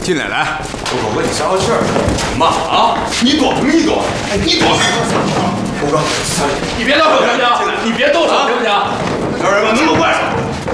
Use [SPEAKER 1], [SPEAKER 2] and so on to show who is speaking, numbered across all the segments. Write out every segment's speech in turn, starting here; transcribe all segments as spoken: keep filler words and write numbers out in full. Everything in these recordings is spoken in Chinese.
[SPEAKER 1] 进来，来，狗哥，你消消气儿。妈啊，你躲，你躲，哎，你躲。狗哥，
[SPEAKER 2] 你别动手行不行？你别动手行不行？
[SPEAKER 1] 小人们，能不能快点？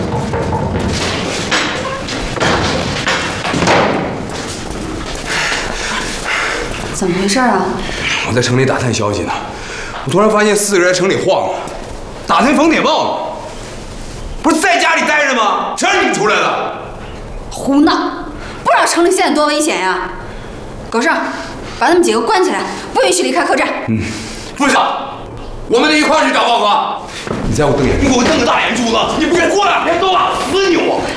[SPEAKER 3] 怎么回事啊？
[SPEAKER 1] 我在城里打探消息呢，我突然发现四个人在城里晃了，打听冯铁豹呢。不是在家里待着吗？谁让你们出来的？
[SPEAKER 3] 胡闹！不知道城里现在多危险呀！狗剩，把他们几个关起来，不允许离开客栈。
[SPEAKER 1] 嗯，
[SPEAKER 2] 不行，我们得一块儿去找豹哥。
[SPEAKER 1] 你再给我瞪眼，你给我瞪个大眼珠子！你不给我过来！
[SPEAKER 2] 别动了，死你我！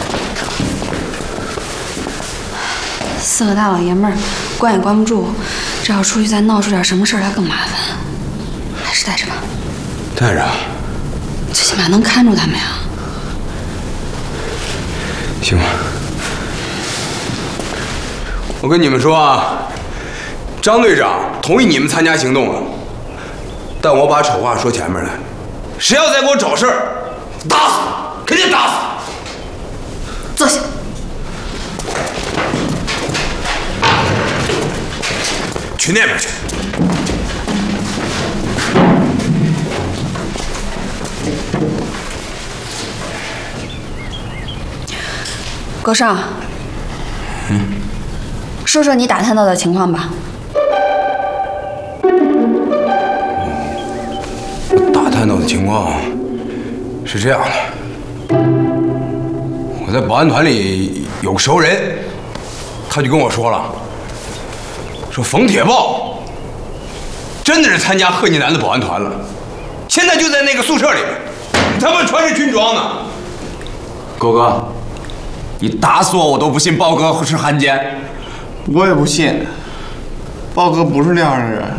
[SPEAKER 3] 四个大老爷们儿，关也关不住，这要出去再闹出点什么事儿来更麻烦，还是带着吧。
[SPEAKER 1] 带着。
[SPEAKER 3] 最起码能看住他们呀。
[SPEAKER 1] 行吧。我跟你们说啊，张队长同意你们参加行动了，但我把丑话说前面来，谁要再给我找事儿，打死，肯定打死。
[SPEAKER 3] 坐下。
[SPEAKER 1] 去那边去。
[SPEAKER 3] 狗剩，
[SPEAKER 1] 嗯，
[SPEAKER 3] 说说你打探到的情况吧。
[SPEAKER 1] 我打探到的情况是这样的，我在保安团里有个熟人，他就跟我说了，说冯铁豹真的是参加贺继南的保安团了，现在就在那个宿舍里面，他们穿着军装呢。
[SPEAKER 4] 狗哥，你打死我，我都不信豹哥是汉奸。
[SPEAKER 5] 我也不信，豹哥不是那样的人。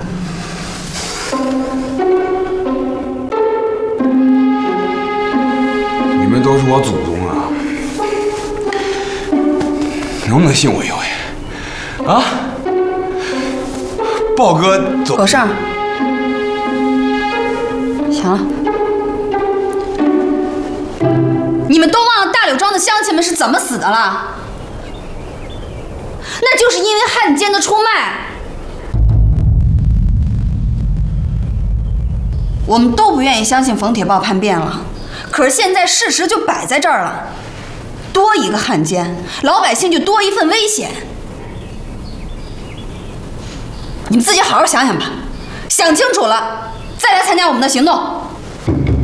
[SPEAKER 1] 你们都是我祖宗啊，能不能信我一回？啊？豹哥走。
[SPEAKER 3] 狗剩，行了，你们都忘了大柳庄的乡亲们是怎么死的了？那就是因为汉奸的出卖。我们都不愿意相信冯铁豹叛变了，可是现在事实就摆在这儿了，多一个汉奸，老百姓就多一份危险。你们自己好好想想吧，想清楚了再来参加我们的行动。